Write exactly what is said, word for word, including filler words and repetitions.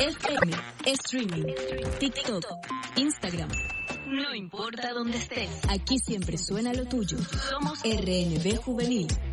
F M, streaming, TikTok, Instagram. No importa dónde estés, aquí siempre suena lo tuyo. Somos R N B Juvenil.